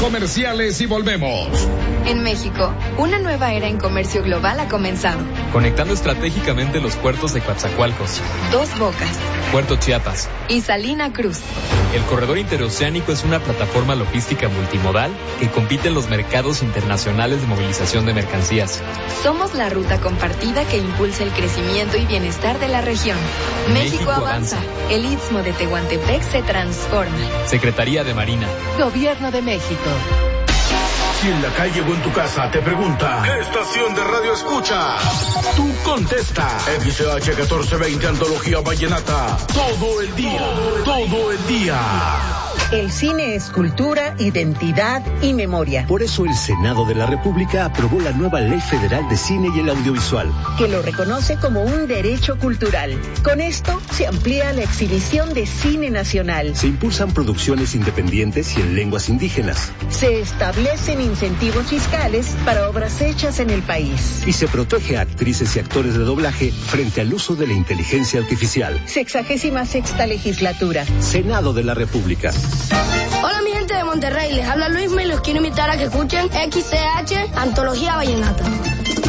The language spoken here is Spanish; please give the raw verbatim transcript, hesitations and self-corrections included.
comerciales y volvemos. En México, una nueva era en comercio global ha comenzado. Conectando estratégicamente los puertos de Coatzacoalcos, Dos Bocas, Puerto Chiapas y Salina Cruz. El corredor interoceánico es una plataforma logística multimodal que compite en los mercados internacionales de movilización de mercancías. Somos la ruta compartida que impulsa el crecimiento y bienestar de la región. México, México avanza. avanza. El Istmo de Tehuantepec se transforma. Secretaría de Marina. Gobierno de México. Si en la calle o en tu casa te pregunta, ¿qué estación de radio escucha? Tú contesta, X C H catorce veinte Antología Vallenata, todo el día, todo el día. El cine es cultura, identidad y memoria. Por eso el Senado de la República aprobó la nueva Ley Federal de Cine y el Audiovisual, que lo reconoce como un derecho cultural. Con esto se amplía la exhibición de cine nacional. Se impulsan producciones independientes y en lenguas indígenas. Se establecen incentivos fiscales para obras hechas en el país. Y se protege a actrices y actores de doblaje frente al uso de la inteligencia artificial. Sexagésima sexta legislatura. Senado de la República. Hola mi gente de Monterrey, les habla Luisma y los quiero invitar a que escuchen X C H Antología Vallenata.